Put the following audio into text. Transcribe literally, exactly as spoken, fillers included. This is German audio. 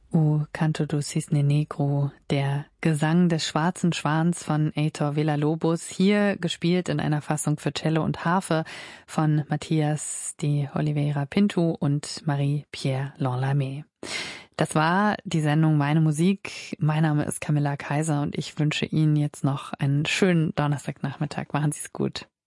O Canto do Cisne Negro, der Gesang des schwarzen Schwans von Heitor Villa-Lobos, hier gespielt in einer Fassung für Cello und Harfe von Matthias de Oliveira Pinto und Marie-Pierre Lanlamé. Das war die Sendung Meine Musik. Mein Name ist Camilla Kaiser und ich wünsche Ihnen jetzt noch einen schönen Donnerstagnachmittag. Machen Sie es gut.